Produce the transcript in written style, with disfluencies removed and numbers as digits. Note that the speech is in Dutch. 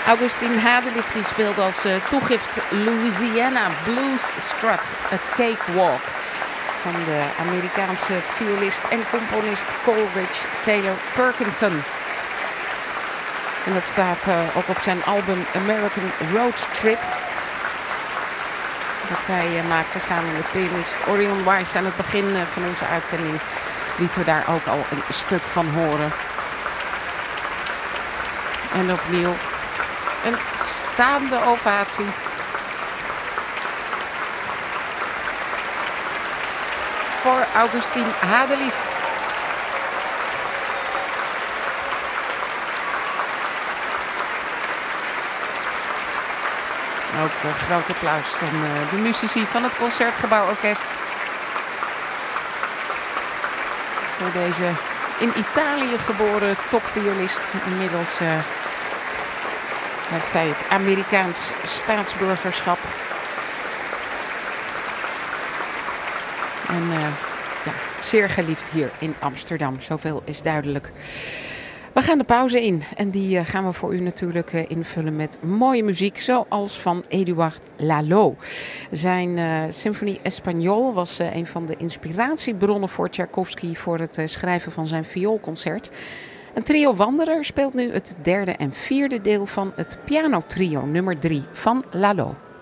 Augustin Hadelich die speelt als toegift Louisiana Blues Strut, A Cakewalk. Van de Amerikaanse violist en componist Coleridge Taylor Perkinson. En dat staat ook op zijn album American Road Trip. Dat hij maakte samen met pianist Orion Weiss. Aan het begin van onze uitzending lieten we daar ook al een stuk van horen. En opnieuw een staande ovatie. Voor Augustin Hadelich. Ook een groot applaus van de muzici van het Concertgebouworkest. Voor deze in Italië geboren topviolist. Inmiddels heeft hij het Amerikaans staatsburgerschap. En ja, zeer geliefd hier in Amsterdam. Zoveel is duidelijk. We gaan de pauze in en die gaan we voor u natuurlijk invullen met mooie muziek, zoals van Édouard Lalo. Zijn Symphony Espagnole was een van de inspiratiebronnen voor Tchaikovsky voor het schrijven van zijn vioolconcert. Een trio Wanderer speelt nu het derde en vierde deel van het pianotrio nummer 3 van Lalo.